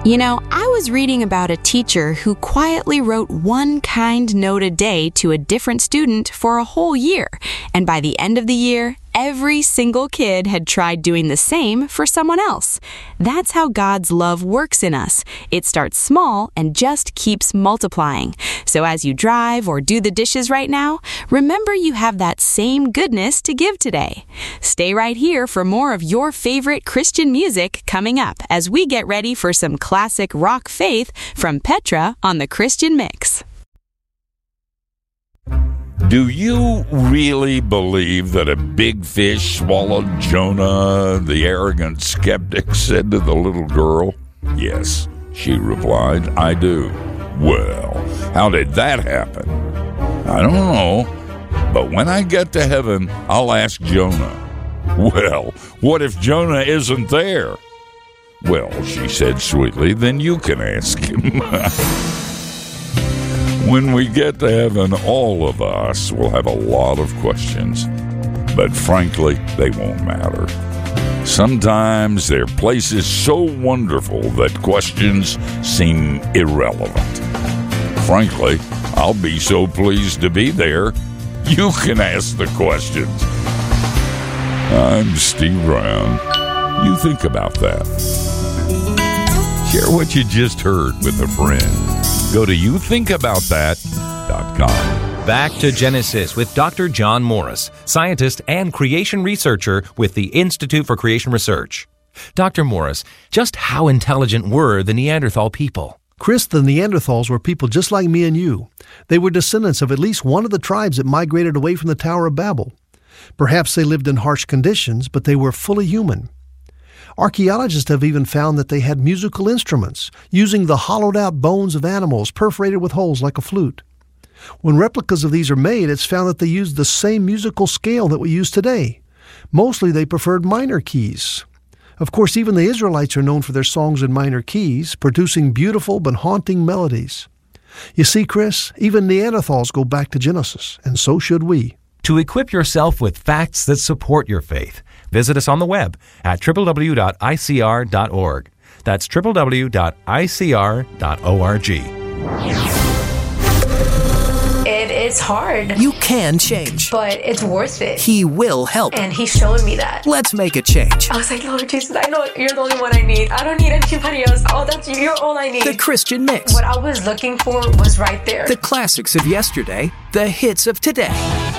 You know, I was reading about a teacher who quietly wrote one kind note a day to a different student for a whole year, and by the end of the year, every single kid had tried doing the same for someone else. That's how God's love works in us. It starts small and just keeps multiplying. So as you drive or do the dishes right now, remember you have that same goodness to give today. Stay right here for more of your favorite Christian music coming up as we get ready for some classic rock faith from Petra on the Christian Mix. Do you really believe that a big fish swallowed Jonah? The arrogant skeptic said to the little girl. Yes, she replied, I do. Well, how did that happen? I don't know, but when I get to heaven, I'll ask Jonah. Well, what if Jonah isn't there? Well, she said sweetly, then you can ask him. When we get to heaven, all of us will have a lot of questions, but frankly, they won't matter. Sometimes they're places so wonderful that questions seem irrelevant. Frankly, I'll be so pleased to be there, you can ask the questions. I'm Steve Brown. You think about that. Share what you just heard with a friend. Go to youthinkaboutthat.com. Back to Genesis with Dr. John Morris, scientist and creation researcher with the Institute for Creation Research. Dr. Morris, just how intelligent were the Neanderthal people? Chris, the Neanderthals were people just like me and you. They were descendants of at least one of the tribes that migrated away from the Tower of Babel. Perhaps they lived in harsh conditions, but they were fully human. Archaeologists have even found that they had musical instruments, using the hollowed-out bones of animals perforated with holes like a flute. When replicas of these are made, it's found that they used the same musical scale that we use today. Mostly they preferred minor keys. Of course, even the Israelites are known for their songs in minor keys, producing beautiful but haunting melodies. You see, Chris, even Neanderthals go back to Genesis, and so should we. To equip yourself with facts that support your faith, visit us on the web at www.icr.org. That's www.icr.org. It is hard. You can change. But it's worth it. He will help. And He showed me that. Let's make a change. I was like, Lord Jesus, I know You're the only one I need. I don't need anybody else. Oh, that's you. You're all I need. The Christian Mix. What I was looking for was right there. The classics of yesterday, the hits of today.